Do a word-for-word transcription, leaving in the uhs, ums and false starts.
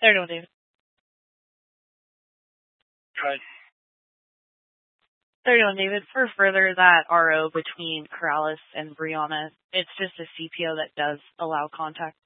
There you go, David. Right. There you go, David. For further that R O between Corrales and Brianna, it's just a C P O that does allow contact